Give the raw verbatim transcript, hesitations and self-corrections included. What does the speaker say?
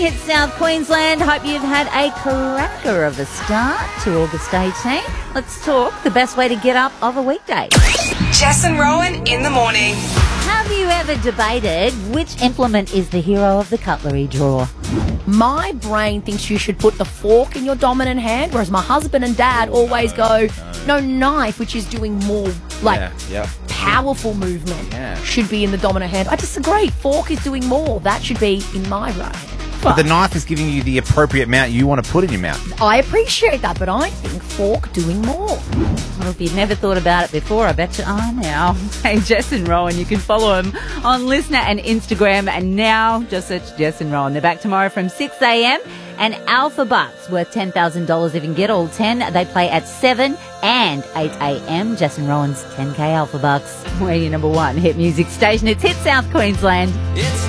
It's South Queensland. Hope you've had a cracker of a start to August eighteenth. Let's talk the best way to get up of a weekday. Jess and Rowan in the morning. Have you ever debated which implement is the hero of the cutlery drawer? My brain thinks you should put the fork in your dominant hand, whereas my husband and dad always go, no, knife, which is doing more like Yeah, yep. powerful movement, Yeah. should be in the dominant hand. I disagree. Fork is doing more. That should be in my right hand. But the knife is giving you the appropriate amount you want to put in your mouth. I appreciate that, but I think fork doing more. Well, if you've never thought about it before, I bet you are now. Hey, Jess and Rowan, you can follow them on Listener and Instagram. And now, just search Jess and Rowan. They're back tomorrow from six a.m. And Alpha Bucks, worth ten thousand dollars if you can get all ten. They play at seven and eight a.m. Jess and Rowan's ten K Alpha Bucks. We're your number one hit music station. It's Hit South Queensland. It's